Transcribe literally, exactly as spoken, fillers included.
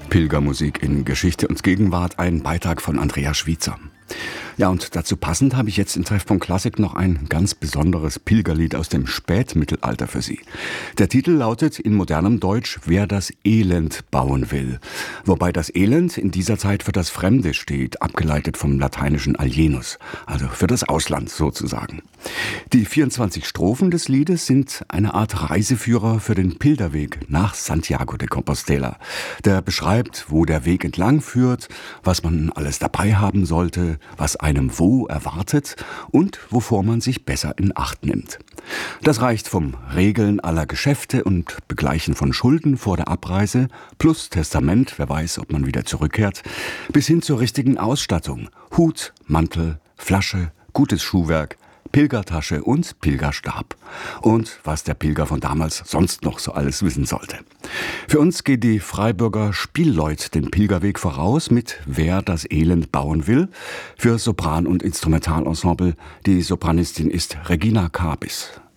Pilgermusik in Geschichte und Gegenwart, ein Beitrag von Andrea Schwiezer. Ja, und dazu passend habe ich jetzt in Treffpunkt Klassik noch ein ganz besonderes Pilgerlied aus dem Spätmittelalter für Sie. Der Titel lautet in modernem Deutsch „Wer das Elend bauen will", wobei das Elend in dieser Zeit für das Fremde steht, abgeleitet vom lateinischen alienus, also für das Ausland sozusagen. Die vierundzwanzig Strophen des Liedes sind eine Art Reiseführer für den Pilgerweg nach Santiago de Compostela. Der beschreibt, wo der Weg entlang führt, was man alles dabei haben sollte, was einem wo erwartet und wovor man sich besser in Acht nimmt. Das reicht vom Regeln aller Geschäfte und Begleichen von Schulden vor der Abreise, plus Testament, wer weiß, ob man wieder zurückkehrt, bis hin zur richtigen Ausstattung: Hut, Mantel, Flasche, gutes Schuhwerk, Pilgertasche und Pilgerstab. Und was der Pilger von damals sonst noch so alles wissen sollte. Für uns geht die Freiburger Spielleut den Pilgerweg voraus mit „Wer das Elend bauen will", für Sopran- und Instrumentalensemble. Die Sopranistin ist Regina Kabis.